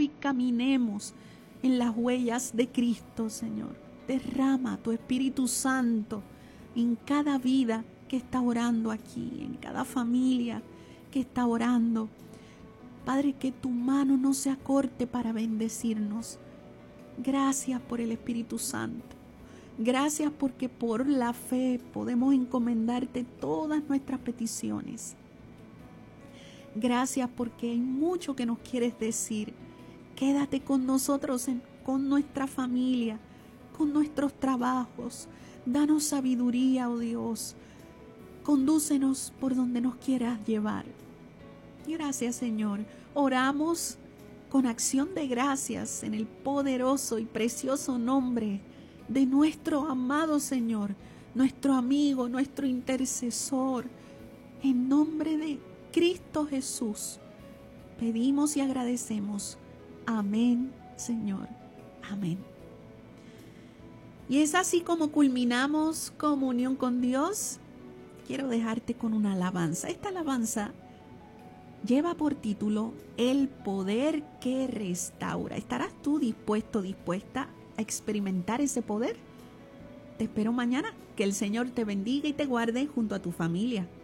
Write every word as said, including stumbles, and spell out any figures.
hoy caminemos en las huellas de Cristo, Señor. Derrama tu Espíritu Santo en cada vida que está orando aquí, en cada familia que está orando. Padre, que tu mano no se acorte para bendecirnos. Gracias por el Espíritu Santo. Gracias porque por la fe podemos encomendarte todas nuestras peticiones. Gracias porque hay mucho que nos quieres decir. Quédate con nosotros, en, con nuestra familia, con nuestros trabajos. Danos sabiduría, oh Dios. Condúcenos por donde nos quieras llevar. Gracias, Señor. Oramos con acción de gracias en el poderoso y precioso nombre de nuestro amado Señor, nuestro amigo, nuestro intercesor. En nombre de Cristo Jesús, pedimos y agradecemos. Amén, Señor. Amén. Y es así como culminamos comunión con Dios. Quiero dejarte con una alabanza. Esta alabanza lleva por título El poder que restaura. ¿Estarás tú dispuesto, dispuesta a experimentar ese poder? Te espero mañana. Que el Señor te bendiga y te guarde junto a tu familia.